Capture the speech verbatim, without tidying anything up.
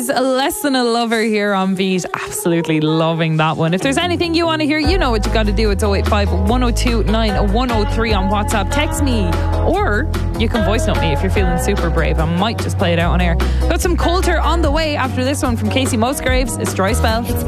She's less than a lover here on Beat. Absolutely loving that one. If there's anything you want to hear, you know what you got to do. It's oh eight five, one oh two, nine one oh three on WhatsApp. Text me, or you can voice note me if you're feeling super brave. I might just play it out on air. Got some Coulter on the way after this one from Casey Musgraves. It's Dry Spell.